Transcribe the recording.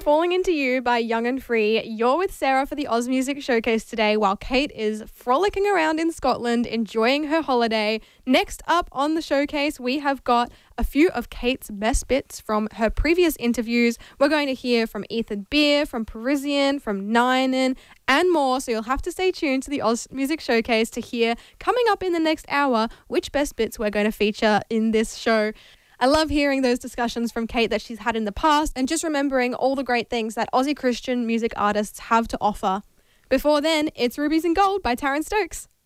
Falling Into You by Young and Free. You're with Sarah for the Oz Music Showcase today while Kate is frolicking around in Scotland, enjoying her holiday. Next up on the showcase, we have got a few of Kate's best bits from her previous interviews. We're going to hear from Ethan Beer, from Parisian, from Ninen, and more. So you'll have to stay tuned to the Oz Music Showcase to hear, coming up in the next hour, which best bits we're going to feature in this show. I love hearing those discussions from Kate that she's had in the past and just remembering all the great things that Aussie Christian music artists have to offer. Before then, it's Rubies and Gold by Taryn Stokes.